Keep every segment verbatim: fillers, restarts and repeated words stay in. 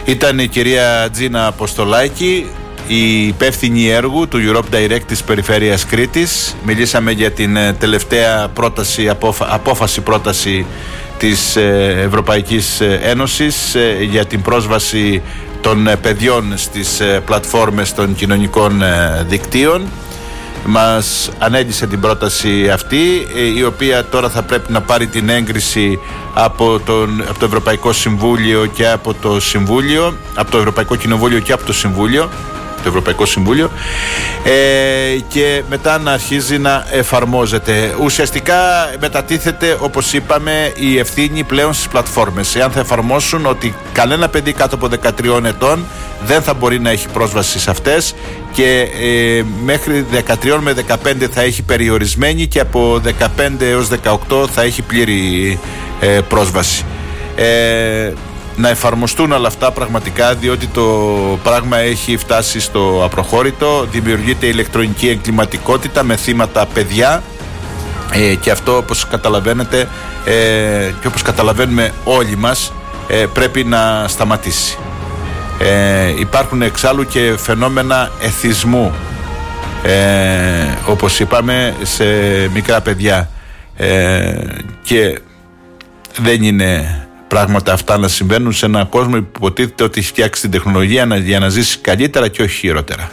Ήταν η κυρία Τζίνα Αποστολάκη, η υπεύθυνη έργου του Europe Direct της Περιφέρειας Κρήτης. Μιλήσαμε για την τελευταία πρόταση, απόφα, απόφαση πρόταση της Ευρωπαϊκής Ένωσης για την πρόσβαση των παιδιών στις πλατφόρμες των κοινωνικών δικτύων. Μας ανέλησε την πρόταση αυτή, η οποία τώρα θα πρέπει να πάρει την έγκριση από, τον, από το Ευρωπαϊκό Συμβούλιο και από το Συμβούλιο, από το Ευρωπαϊκό Κοινοβούλιο και από το Συμβούλιο, το Ευρωπαϊκό Συμβούλιο, ε, και μετά να αρχίζει να εφαρμόζεται. Ουσιαστικά μετατίθεται, όπως είπαμε, η ευθύνη πλέον στις πλατφόρμες. Εάν θα εφαρμόσουν ότι κανένα παιδί κάτω από δεκατρία ετών δεν θα μπορεί να έχει πρόσβαση σε αυτές, και ε, μέχρι δεκατρία με δεκαπέντε θα έχει περιορισμένη, και από δεκαπέντε έως δεκαοκτώ θα έχει πλήρη ε, πρόσβαση. Ε, να εφαρμοστούν όλα αυτά πραγματικά, διότι το πράγμα έχει φτάσει στο απροχώρητο. Δημιουργείται ηλεκτρονική εγκληματικότητα με θύματα παιδιά, ε, και αυτό, όπως καταλαβαίνετε ε, και όπως καταλαβαίνουμε όλοι μας, ε, πρέπει να σταματήσει. Ε, υπάρχουν εξάλλου και φαινόμενα εθισμού, ε, όπως είπαμε, σε μικρά παιδιά, ε, και δεν είναι πράγματα αυτά να συμβαίνουν σε έναν κόσμο που υποτίθεται ότι έχει φτιάξει την τεχνολογία για να ζήσει καλύτερα και όχι χειρότερα.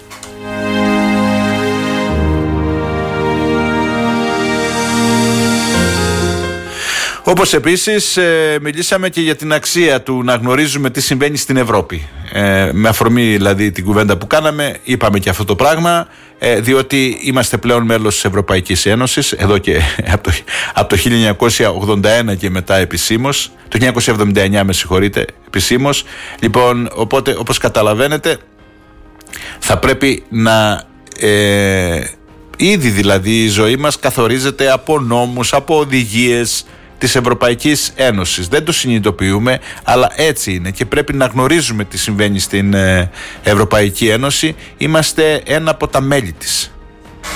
Όπως επίσης ε, μιλήσαμε και για την αξία του να γνωρίζουμε τι συμβαίνει στην Ευρώπη. Ε, με αφορμή δηλαδή την κουβέντα που κάναμε, είπαμε και αυτό το πράγμα, ε, διότι είμαστε πλέον μέλος της Ευρωπαϊκής Ένωσης εδώ και από το, από το χίλια εννιακόσια ογδόντα ένα και μετά επισήμως, το χίλια εννιακόσια εβδομήντα εννιά με συγχωρείτε, επισήμως. Λοιπόν, οπότε όπως καταλαβαίνετε θα πρέπει να... Ε, ήδη δηλαδή η ζωή μας καθορίζεται από νόμους, από οδηγίες της Ευρωπαϊκής Ένωσης. Δεν το συνειδητοποιούμε, αλλά έτσι είναι, και πρέπει να γνωρίζουμε τι συμβαίνει στην Ευρωπαϊκή Ένωση. Είμαστε ένα από τα μέλη της.